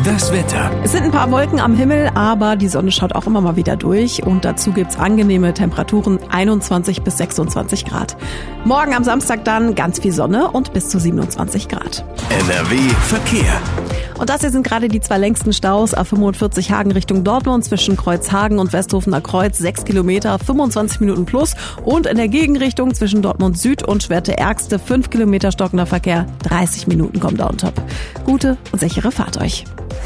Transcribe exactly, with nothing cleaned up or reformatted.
Das Wetter. Es sind ein paar Wolken am Himmel, aber die Sonne schaut auch immer mal wieder durch und dazu gibt's angenehme Temperaturen, einundzwanzig bis sechsundzwanzig Grad. Morgen am Samstag dann ganz viel Sonne und bis zu siebenundzwanzig Grad. N R W Verkehr. Und das hier sind gerade die zwei längsten Staus. A fünfundvierzig Hagen Richtung Dortmund zwischen Kreuzhagen und Westhofener Kreuz sechs Kilometer, fünfundzwanzig Minuten plus. Und in der Gegenrichtung zwischen Dortmund Süd und Schwerte-Ärgste fünf Kilometer stockender Verkehr, dreißig Minuten kommt da on top. Gute und sichere Fahrt euch.